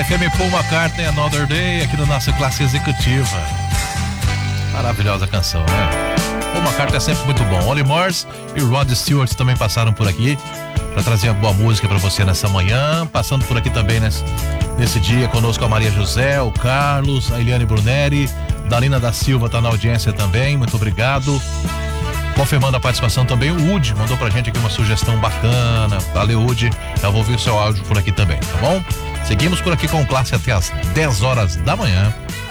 FM Paul McCartney, Another Day, aqui na nossa classe executiva. Maravilhosa canção, né? Paul McCartney é sempre muito bom. Olly Morse e Rod Stewart também passaram por aqui para trazer uma boa música para você nessa manhã. Passando por aqui também nesse dia conosco a Maria José, o Carlos, a Eliane Bruneri, Dalina da Silva tá na audiência também, muito obrigado. Confirmando a participação também, o Udi mandou pra gente aqui uma sugestão bacana. Valeu, Udi. Já vou ouvir o seu áudio por aqui também, tá bom? Seguimos por aqui com classe até as 10 horas da manhã.